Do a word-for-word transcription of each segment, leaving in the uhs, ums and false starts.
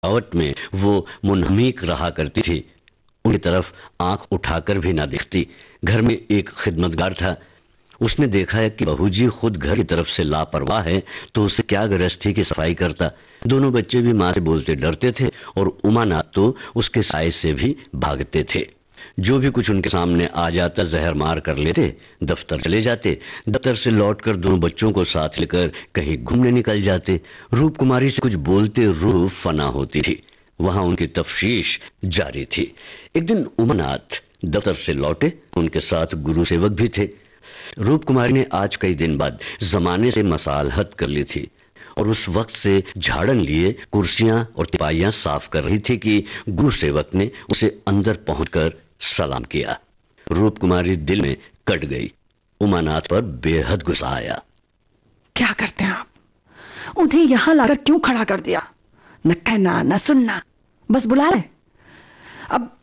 Out में वो मुनहमीक रहा करती थी। उनकी तरफ आंख उठाकर भी ना देखती। घर में एक खिदमतगार था। उसने देखा है कि बहू जी खुद घर की तरफ से लापरवाह है, तो उसे क्या गरज थी कि सफाई करता। दोनों बच्चे भी मां से बोलते डरते थे और उमानाथ तो उसके साय से भी भागते थे। जो भी कुछ उनके सामने आ जाता जहर मार कर लेते, दफ्तर चले जाते। दफ्तर से लौटकर दोनों बच्चों को साथ लेकर कहीं घूमने निकल जाते। रूप कुमारी से कुछ बोलते रूह फना होती थी। वहां उनकी तफ्शीश जारी थी। एक दिन उमानाथ दफ्तर से लौटे, उनके साथ गुरु सेवक भी थे। रूप कुमारी ने आज कई दिन बाद जमाने से मसालहत कर ली थी और उस वक्त से झाड़न लिए कुर्सियां और तिपाइयां साफ कर रही थी कि गुरु सेवक ने उसे अंदर पहुंचकर सलाम किया। रूप कुमारी दिल में कट गई। उमानाथ पर बेहद गुस्सा आया। क्या करते हैं आप? उन्हें यहां लाकर क्यों खड़ा कर दिया? न कहना न सुनना, बस बुला रहे। अब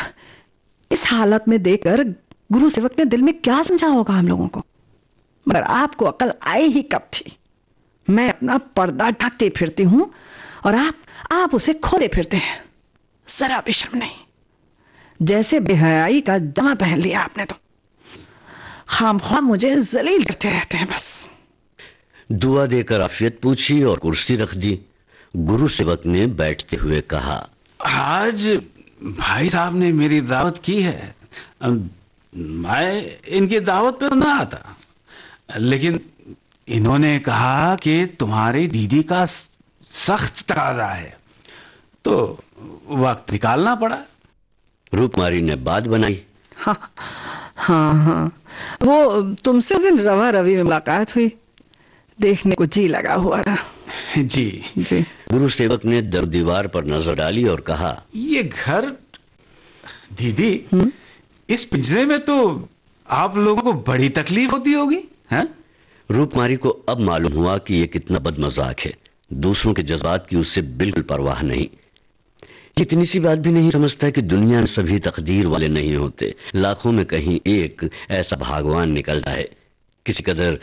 इस हालत में देखकर गुरु सेवक ने दिल में क्या समझा होगा हम लोगों को। मगर आपको अकल आई ही कब थी? मैं अपना पर्दा ढकते फिरती हूं और आप आप उसे खोले फिरते हैं। जरा भी शर्म नहीं। जैसे बेहयाई का जमा पहन लिया आपने तो। खामख्वाह मुझे जलील करते रहते हैं बस। दुआ देकर आफियत पूछी और कुर्सी रख दी। गुरु सेवक ने बैठते हुए कहा, आज भाई साहब ने मेरी दावत की है। मैं इनकी दावत पे तो ना आता, लेकिन इन्होंने कहा कि तुम्हारी दीदी का सख्त तकाजा है, तो वक्त निकालना पड़ा। रूपकुमारी ने बात बनाई। हाँ हाँ हाँ, वो तुमसे उस दिन रवा रवि में मुलाकात हुई, देखने को जी लगा हुआ था। जी जी। गुरु सेवक ने दर दीवार पर नजर डाली और कहा, ये घर दीदी, हुँ? इस पिंजरे में तो आप लोगों को बड़ी तकलीफ होती होगी, हैं? रूपकुमारी को अब मालूम हुआ कि यह कितना बदमजाक है। दूसरों के जज्बात की उससे बिल्कुल परवाह नहीं। इतनी सी बात भी नहीं समझता कि दुनिया में सभी तकदीर वाले नहीं होते। लाखों में कहीं एक ऐसा भगवान निकलता है। किसी कदर